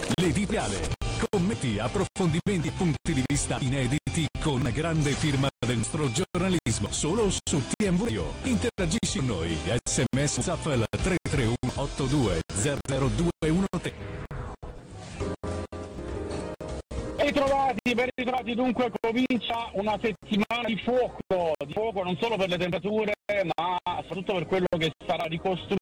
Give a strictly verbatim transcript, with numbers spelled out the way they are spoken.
L'editoriale. Commenti, approfondimenti, punti di vista inediti con grande firma del nostro giornalismo. Solo su T M V Radio. Interagisci con noi. Sms WhatsApp al tre tre uno otto due zero zero due uno tre. Ben ritrovati, ben ritrovati, dunque comincia una settimana di fuoco, di fuoco non solo per le temperature ma soprattutto per quello che sarà ricostruito